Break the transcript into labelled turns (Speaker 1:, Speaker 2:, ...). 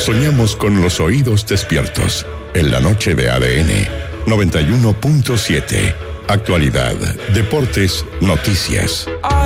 Speaker 1: soñamos con los oídos despiertos. En la noche de ADN 91.7. Actualidad, deportes, noticias.